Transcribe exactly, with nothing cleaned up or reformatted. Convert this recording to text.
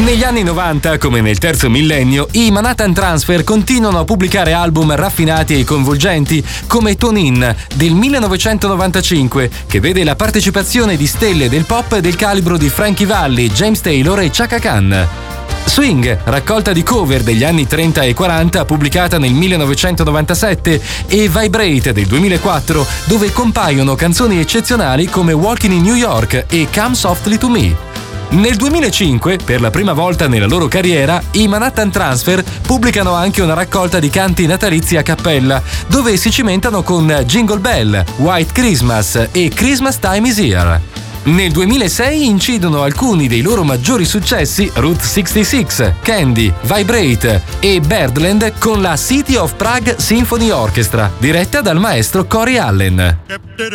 Negli anni novanta, come nel terzo millennio, i Manhattan Transfer continuano a pubblicare album raffinati e coinvolgenti, come Tune In del millenovecentonovantacinque, che vede la partecipazione di stelle del pop del calibro di Frankie Valli, James Taylor e Chaka Khan. Swing, raccolta di cover degli anni trenta e quaranta pubblicata nel millenovecentonovantasette, e Vibrate del duemilaquattro, dove compaiono canzoni eccezionali come Walking in New York e Come Softly to Me. Nel duemilacinque, per la prima volta nella loro carriera, i Manhattan Transfer pubblicano anche una raccolta di canti natalizi a cappella, dove si cimentano con Jingle Bell, White Christmas e Christmas Time is Here. Nel duemilasei incidono alcuni dei loro maggiori successi Route sessantasei, Candy, Vibrate e Birdland con la City of Prague Symphony Orchestra, diretta dal maestro Cory Allen.